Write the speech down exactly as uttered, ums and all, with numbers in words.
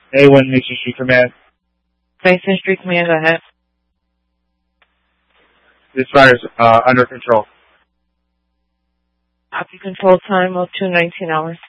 A one Mason Street Command. Mason Street Command, go ahead. This fire's uh, under control. Copy control time of two nineteen hours.